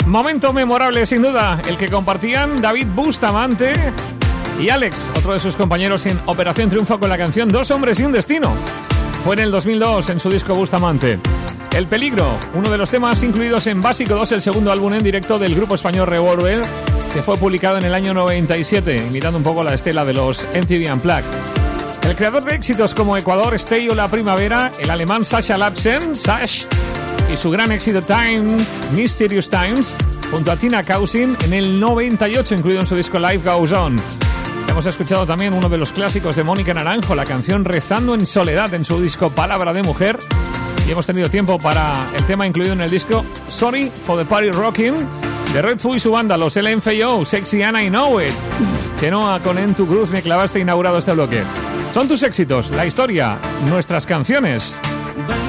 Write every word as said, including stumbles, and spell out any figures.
Momento memorable, sin duda, el que compartían David Bustamante y Alex, otro de sus compañeros en Operación Triunfo, con la canción Dos hombres y un destino. Fue en el dos mil dos en su disco Bustamante. El Peligro, uno de los temas incluidos en Básico dos, el segundo álbum en directo del grupo español Revolver, que fue publicado en el año noventa y siete, imitando un poco la estela de los M T V Unplugged. El creador de éxitos como Ecuador, Stay o La Primavera, el alemán Sascha Lapsen, Sash, y su gran éxito Time, Mysterious Times, junto a Tina Cousin en el noventa y ocho, incluido en su disco Life Goes On. Hemos escuchado también uno de los clásicos de Mónica Naranjo, la canción Rezando en Soledad, en su disco Palabra de Mujer. Y hemos tenido tiempo para el tema incluido en el disco Sorry for the Party Rockin', de Red Foo y su banda, los L M F A O, Sexy and I Know It. Chenoa con En tu Cruz me clavaste, inaugurado este bloque. Son tus éxitos, la historia, nuestras canciones.